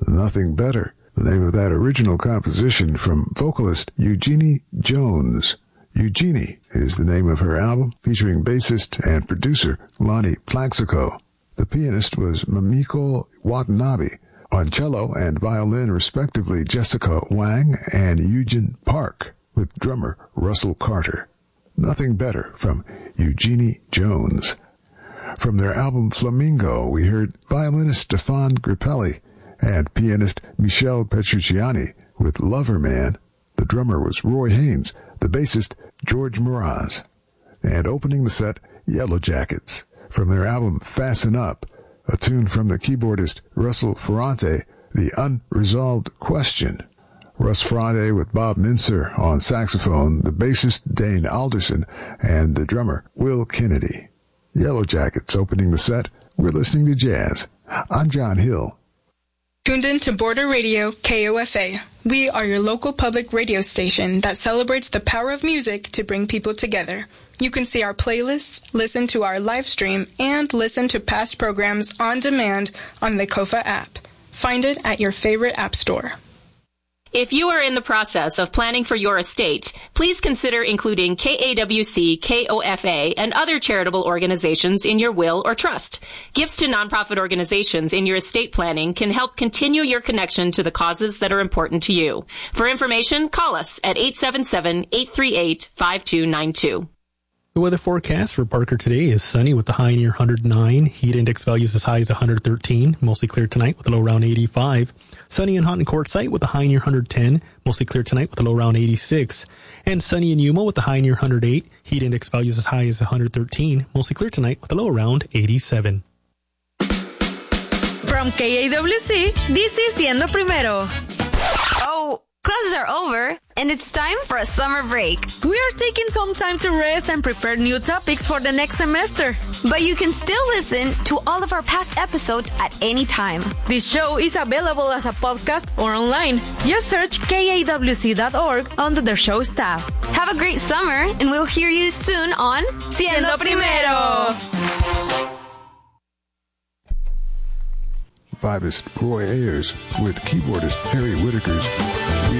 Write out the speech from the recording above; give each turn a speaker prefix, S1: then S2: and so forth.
S1: Nothing Better, the name of that original composition from vocalist Eugenie Jones. Eugenie is the name of her album, featuring bassist and producer Lonnie Plaxico. The pianist was Mamiko Watanabe. On cello and violin, respectively, Jessica Wang and Eugen Park, with drummer Russell Carter. Nothing Better from Eugenie Jones. From their album Flamingo, we heard violinist Stefan Grappelli and pianist Michel Petrucciani with Lover Man. The drummer was Roy Haynes, the bassist George Mraz. And opening the set, Yellow Jackets, from their album Fasten Up, a tune from the keyboardist Russell Ferrante, The Unresolved Question. Russ Ferrante with Bob Mincer on saxophone, the bassist Dane Alderson, and the drummer Will Kennedy. Yellow Jackets opening the set. We're listening to jazz. I'm John Hill.
S2: Tuned in to Border Radio, KOFA. We are your local public radio station that celebrates the power of music to bring people together. You can see our playlists, listen to our live stream, and listen to past programs on demand on the KOFA app. Find it at your favorite app store.
S3: If you are in the process of planning for your estate, please consider including KAWC, KOFA, and other charitable organizations in your will or trust. Gifts to nonprofit organizations in your estate planning can help continue your connection to the causes that are important to you. For information, call us at 877-838-5292.
S4: The weather forecast for Parker today is sunny with the high near 109. Heat index values as high as 113. Mostly clear tonight with a low around 85. Sunny in Houghton Quartzsite with a high near 110. Mostly clear tonight with a low around 86. And sunny in Yuma with a high near 108. Heat index values as high as 113. Mostly clear tonight with a low around 87.
S5: From KAWC, this is Siendo Primero.
S6: Oh, classes are over, and it's time for a summer break.
S5: We are taking some time to rest and prepare new topics for the next semester.
S6: But you can still listen to all of our past episodes at any time.
S5: This show is available as a podcast or online. Just search KAWC.org under the show's tab.
S6: Have a great summer, and we'll hear you soon on Siendo Primero.
S1: Vibist Roy Ayers with keyboardist Harry Whitaker's